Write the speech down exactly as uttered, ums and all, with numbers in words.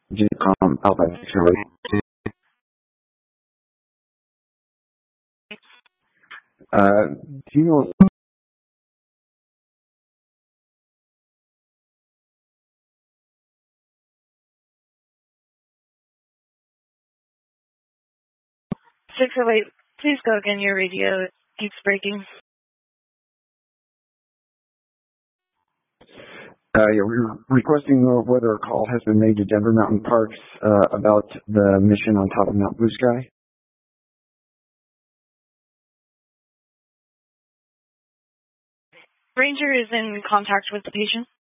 G-Com Alpha X-ray. Uh, do you know? six oh eight, please go again. Your radio keeps breaking. Uh, yeah, we're requesting whether a call has been made to Denver Mountain Parks uh, about the mission on top of Mount Blue Sky. Ranger is in contact with the patient.